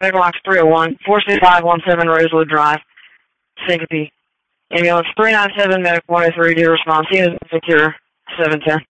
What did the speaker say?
Medical Box 301, 46517 Rosewood Drive, Syncope. Ambulance 397, Medic 103, due response. Unit secure, 710.